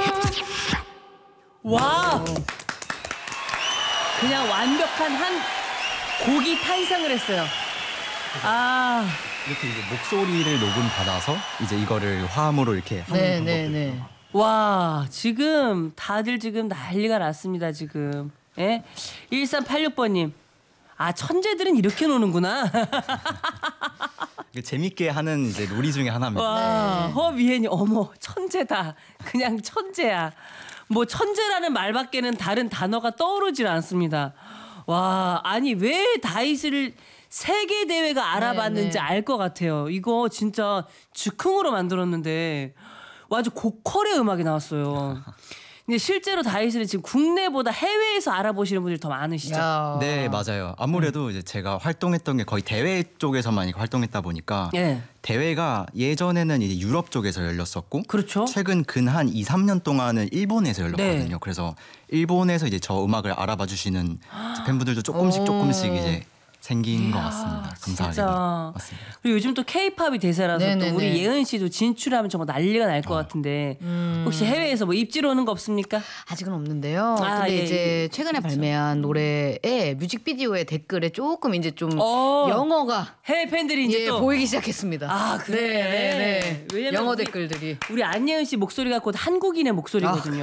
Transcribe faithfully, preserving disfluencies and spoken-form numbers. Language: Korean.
와, 그냥 완벽한 한 곡이 탄생을 했어요. 아, 이렇게 이제 목소리를 녹음 받아서 이제 이거를 화음으로 이렇게 하는 네, 방법도 네, 네. 있고요. 와, 지금 다들 지금 난리가 났습니다, 지금. 예? 일삼팔육 번님. 아, 천재들은 이렇게 노는구나. 이게 재밌게 하는 이제 놀이 중에 하나입니다. 와, 허미애니 어머, 천재다. 그냥 천재야. 뭐 천재라는 말밖에는 다른 단어가 떠오르질 않습니다. 와, 아니 왜 다이스를 세계 대회가 알아봤는지 네, 네. 알 것 같아요. 이거 진짜 즉흥으로 만들었는데 아주 고퀄의 음악이 나왔어요. 근데 실제로 다이스를 지금 국내보다 해외에서 알아보시는 분들이 더 많으시죠? 야. 네, 맞아요. 아무래도 이제 제가 활동했던 게 거의 대회 쪽에서만 이렇게 활동했다 보니까 예. 대회가 예전에는 이제 유럽 쪽에서 열렸었고 그렇죠. 최근 근 한 이, 삼 년 동안은 일본에서 열렸거든요. 네. 그래서 일본에서 이제 저 음악을 알아봐 주시는 팬분들도 조금씩 오. 조금씩 이제 생긴 것 이야, 같습니다. 감사하게도. 진짜. 맞습니다. 그리고 요즘 또 케이팝이 대세라서 또 네네네. 우리 예은 씨도 진출하면 정말 난리가 날 것 같은데 혹시 해외에서 뭐 입질 오는 거 없습니까? 아직은 없는데요. 아, 근데 예, 이제 예. 최근에 발매한 노래의 뮤직비디오의 댓글에 조금 이제 좀 어. 영어가 해외 팬들이 이제 예, 또 보이기 시작했습니다. 아, 그래. 네, 네, 네. 왜냐면 영어 우리- 댓글들이. 우리 안예은 씨 목소리가 곧 한국인의 목소리거든요.